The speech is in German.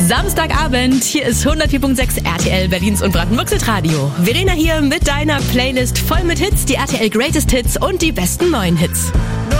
Samstagabend, hier ist 104.6 RTL Berlins und Brandenburgs Radio. Verena hier mit deiner Playlist voll mit Hits, die RTL Greatest Hits und die besten neuen Hits.